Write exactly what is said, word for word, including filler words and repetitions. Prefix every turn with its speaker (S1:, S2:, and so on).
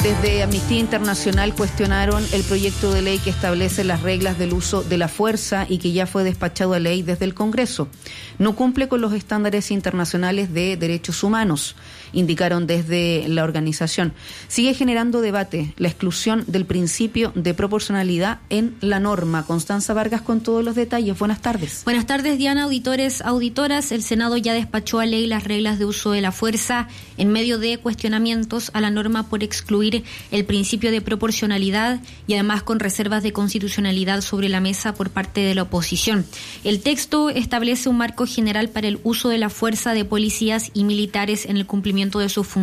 S1: Desde Amnistía Internacional cuestionaron el proyecto de ley que establece las reglas del uso de la fuerza y que ya fue despachado a ley desde el Congreso. No cumple con los estándares internacionales de derechos humanos, indicaron desde la organización. Sigue generando debate la exclusión del principio de proporcionalidad en la norma. Constanza Vargas con todos los detalles. Buenas tardes.
S2: Buenas tardes, Diana, auditores, auditoras. El Senado ya despachó a ley las reglas de uso de la fuerza en medio de cuestionamientos a la norma por excluir el principio de proporcionalidad y además con reservas de constitucionalidad sobre la mesa por parte de la oposición. El texto establece un marco general para el uso de la fuerza de policías y militares en el cumplimiento de sus funciones